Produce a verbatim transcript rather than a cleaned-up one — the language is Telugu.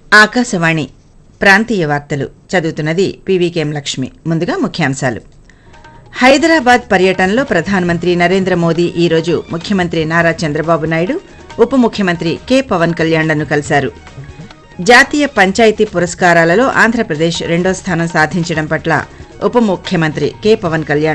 ఆకాశవాణి ప్రాంతీయ వార్తలు చదువుతున్నది పీవీకేఎం లక్ష్మి. ముందుగా ముఖ్యాంశాలు. హైదరాబాద్ పర్యటనలో ప్రధానమంత్రి నరేంద్ర మోదీ ఈరోజు ముఖ్యమంత్రి నారా చంద్రబాబు నాయుడు, ఉప ముఖ్యమంత్రి కె పవన్ కళ్యాణ్లను కలిశారు. జాతీయ పంచాయతీ పురస్కారాలలో ఆంధ్రప్రదేశ్ రెండో స్థానం సాధించడం పట్ల ఉప ముఖ్యమంత్రి కె పవన్ కళ్యాణ్